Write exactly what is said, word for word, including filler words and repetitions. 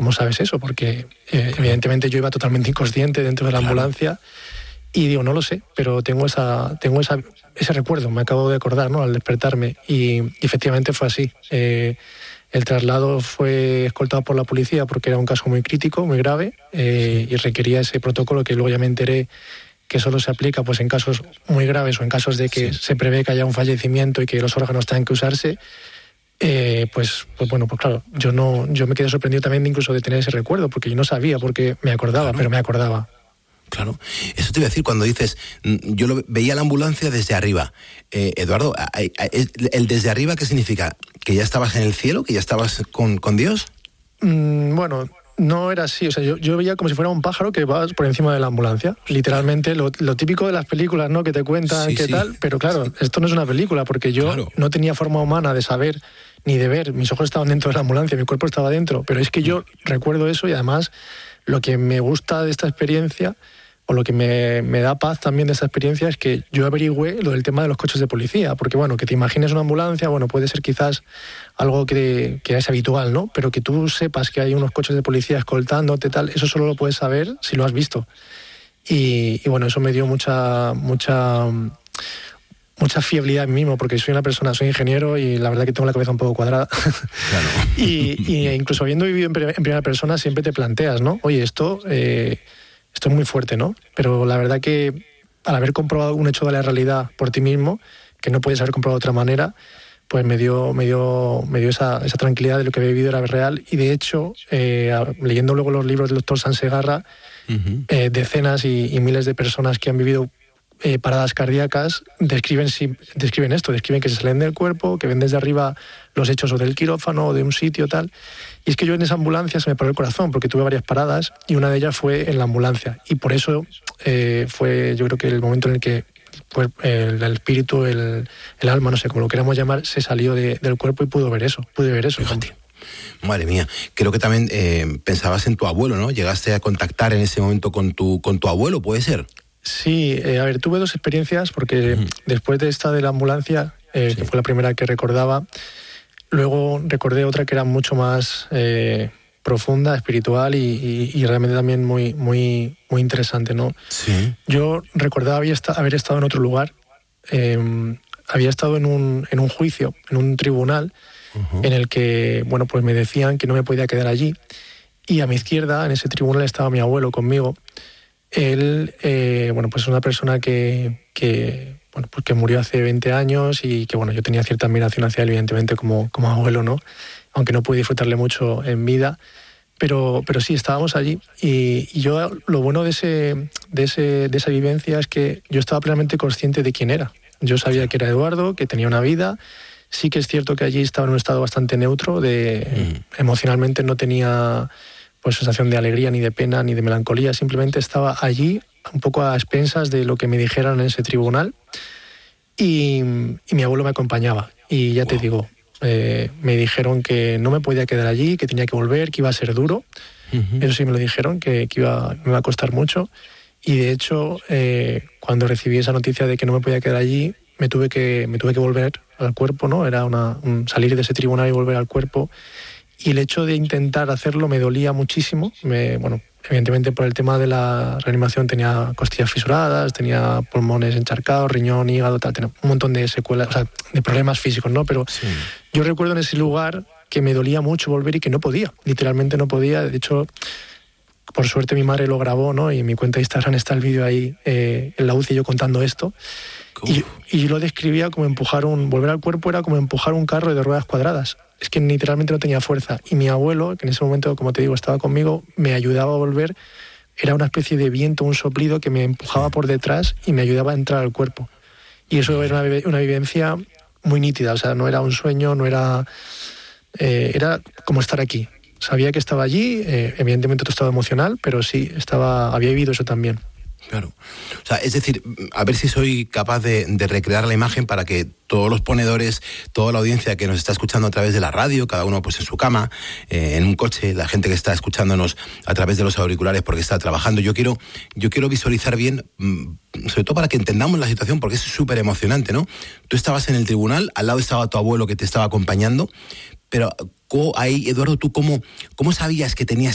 ¿cómo sabes eso? Porque eh, evidentemente yo iba totalmente inconsciente dentro de la Claro. ambulancia y digo, no lo sé, pero tengo esa tengo esa, ese recuerdo, me acabo de acordar, ¿no?, al despertarme, y, y efectivamente fue así. Eh, el traslado fue escoltado por la policía porque era un caso muy crítico, muy grave, eh, y requería ese protocolo que luego ya me enteré que solo se aplica pues en casos muy graves o en casos de que Sí. se prevé que haya un fallecimiento y que los órganos tengan que usarse. Eh, pues, pues bueno, pues claro, yo no, yo me quedé sorprendido también incluso de tener ese recuerdo, porque yo no sabía, porque me acordaba, Claro. pero me acordaba. Claro, eso te iba a decir cuando dices, mm, yo lo veía la ambulancia desde arriba. Eh, Eduardo, ¿hay- hay- ¿el desde arriba qué significa? ¿Que ya estabas en el cielo? ¿Que ya estabas con, con Dios? Mm, bueno, no era así, o sea, yo, yo veía como si fuera un pájaro que va por encima de la ambulancia, literalmente, lo, lo típico de las películas, ¿no?, que te cuentan Sí, qué sí. tal, pero claro, esto no es una película, porque yo Claro. no tenía forma humana de saber ni de ver, mis ojos estaban dentro de la ambulancia, mi cuerpo estaba dentro, pero es que yo recuerdo eso, y además lo que me gusta de esta experiencia, o lo que me, me da paz también de esta experiencia, es que yo averigüé lo del tema de los coches de policía, porque bueno, que te imagines una ambulancia, bueno, puede ser quizás algo que, que es habitual, ¿no? Pero que tú sepas que hay unos coches de policía escoltándote, tal, eso solo lo puedes saber si lo has visto. Y, y bueno, eso me dio mucha, mucha, mucha fiabilidad en mí mismo, porque soy una persona, soy ingeniero y la verdad que tengo la cabeza un poco cuadrada. Claro. y, y incluso habiendo vivido en, pri- en primera persona, siempre te planteas, ¿no? Oye, esto... Eh, Esto es muy fuerte, ¿no? Pero la verdad que al haber comprobado un hecho de la realidad por ti mismo, que no puedes haber comprobado de otra manera, pues me dio, me dio, me dio esa, esa tranquilidad de lo que había vivido era real. Y de hecho, eh, leyendo luego los libros del doctor Sansegarra, Uh-huh. eh, decenas y, y miles de personas que han vivido eh, paradas cardíacas describen, si, describen esto, describen que se salen del cuerpo, que ven desde arriba los hechos o del quirófano o de un sitio tal. Y es que yo en esa ambulancia se me paró el corazón porque tuve varias paradas y una de ellas fue en la ambulancia. Y por eso eh, fue, yo creo que el momento en el que pues, el, el espíritu, el, el alma, no sé cómo lo queramos llamar, se salió de, del cuerpo y pudo ver eso, pude ver eso. Fíjate. Madre mía, creo que también eh, pensabas en tu abuelo, ¿no? Llegaste a contactar en ese momento con tu, con tu abuelo, ¿puede ser? Sí, eh, a ver, tuve dos experiencias porque Ujú. después de esta de la ambulancia, eh, Sí. que fue la primera que recordaba, luego recordé otra que era mucho más eh, profunda, espiritual y, y, y realmente también muy, muy, muy interesante, ¿no? Sí. Yo recordaba había esta- haber estado en otro lugar, eh, había estado en un, en un juicio, en un tribunal, Uh-huh. en el que, bueno, pues me decían que no me podía quedar allí. Y a mi izquierda, en ese tribunal, estaba mi abuelo conmigo. Él, eh, bueno, pues es una persona que, que, bueno, pues que murió hace veinte años y que, bueno, yo tenía cierta admiración hacia él, evidentemente, como, como abuelo, ¿no? Aunque no pude disfrutarle mucho en vida. Pero, pero sí, estábamos allí. Y, y yo, lo bueno de, ese, de, ese, de esa vivencia es que yo estaba plenamente consciente de quién era. Yo sabía que era Eduardo, que tenía una vida. Sí que es cierto que allí estaba en un estado bastante neutro, de Mm. emocionalmente no tenía pues sensación de alegría, ni de pena, ni de melancolía, simplemente estaba allí un poco a expensas de lo que me dijeran en ese tribunal y, y mi abuelo me acompañaba. Y ya te Wow. digo, eh, me dijeron que no me podía quedar allí, que tenía que volver, que iba a ser duro. Uh-huh. Eso sí me lo dijeron, que, que iba, me iba a costar mucho. Y de hecho, eh, cuando recibí esa noticia de que no me podía quedar allí, me tuve que, me tuve que volver al cuerpo, ¿no? Era una, un salir de ese tribunal y volver al cuerpo. Y el hecho de intentar hacerlo me dolía muchísimo. Me, bueno, evidentemente por el tema de la reanimación tenía costillas fisuradas, tenía pulmones encharcados, riñón, hígado, tal, tenía un montón de secuelas, o sea, de problemas físicos, ¿no? Pero Sí. yo recuerdo en ese lugar que me dolía mucho volver y que no podía, literalmente no podía. De hecho, por suerte mi madre lo grabó, ¿no? Y en mi cuenta de Instagram está el vídeo ahí, eh, en la U C I yo contando esto. Y, y yo lo describía como empujar un... Volver al cuerpo era como empujar un carro de ruedas cuadradas. Es que literalmente no tenía fuerza. Y mi abuelo, que en ese momento, como te digo, estaba conmigo, me ayudaba a volver. Era una especie de viento, un soplido que me empujaba por detrás y me ayudaba a entrar al cuerpo. Y eso era una, una vivencia muy nítida. O sea, no era un sueño, no era... Eh, era como estar aquí. Sabía que estaba allí, eh, evidentemente otro estado emocional, pero sí, estaba, había vivido eso también. Claro. O sea, es decir, a ver si soy capaz de, de recrear la imagen para que todos los ponedores, toda la audiencia que nos está escuchando a través de la radio, cada uno pues en su cama, eh, en un coche, la gente que está escuchándonos a través de los auriculares porque está trabajando, yo quiero, yo quiero visualizar bien, sobre todo para que entendamos la situación, porque es súper emocionante, ¿no? Tú estabas en el tribunal, al lado estaba tu abuelo que te estaba acompañando, pero ahí, Eduardo, ¿tú cómo, cómo sabías que tenías